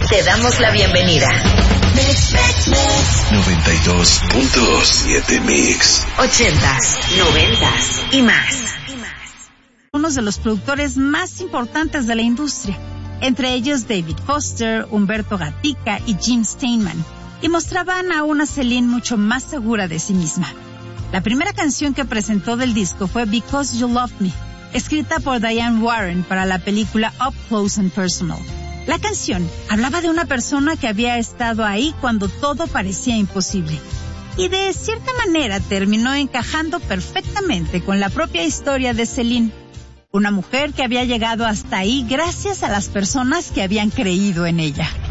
Te damos la bienvenida. 92.7 Mix. 80s, 90s y más. Uno de los productores más importantes de la industria, entre ellos David Foster, Humberto Gatica y Jim Steinman, y mostraban a una Celine mucho más segura de sí misma. La primera canción que presentó del disco fue Because You Love Me, escrita por Diane Warren para la película Up Close and Personal. La canción hablaba de una persona que había estado ahí cuando todo parecía imposible, y de cierta manera terminó encajando perfectamente con la propia historia de Celine, una mujer que había llegado hasta ahí gracias a las personas que habían creído en ella.